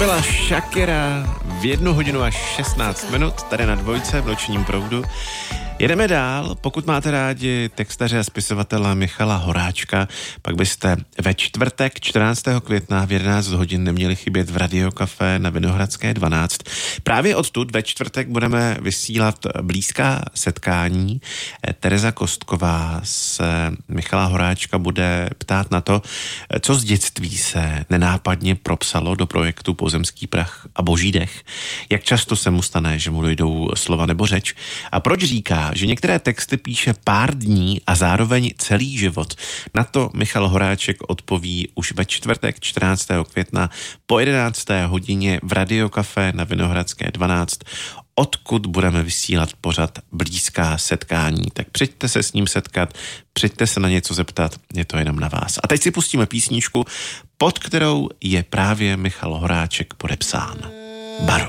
Byla Shakira v 1 hodinu a 16 minut tady na Dvojce v nočním proudu. Jedeme dál. Pokud máte rádi textaře a spisovatele Michala Horáčka, pak byste ve čtvrtek 14. května v 11 hodin neměli chybět v Radiokafé na Vinohradské 12. Právě odtud ve čtvrtek budeme vysílat blízká setkání. Tereza Kostková z Michala Horáčka bude ptát na to, co z dětství se nenápadně propsalo do projektu Pozemský prach a boží dech. Jak často se mu stane, že mu dojdou slova nebo řeč. A proč říká, že některé texty píše pár dní a zároveň celý život. Na to Michal Horáček odpoví už ve čtvrtek 14. května po 11. hodině v Radiokafé na Vinohradské 12, odkud budeme vysílat pořad blízká setkání. Tak přijďte se s ním setkat, přijďte se na něco zeptat, je to jenom na vás. A teď si pustíme písničku, pod kterou je právě Michal Horáček podepsán. Baru.